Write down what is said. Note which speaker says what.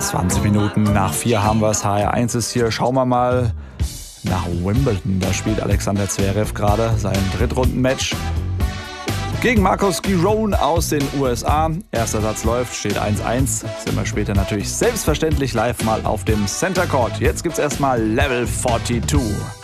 Speaker 1: 20 Minuten nach 4 haben wir es. HR1 ist hier. Schauen wir mal nach Wimbledon. Da spielt Alexander Zverev gerade sein Drittrunden-Match gegen Marcos Giron aus den USA. Erster Satz läuft, steht 1-1. Sind wir später natürlich selbstverständlich live mal auf dem Center Court. Jetzt gibt's erstmal Level 42.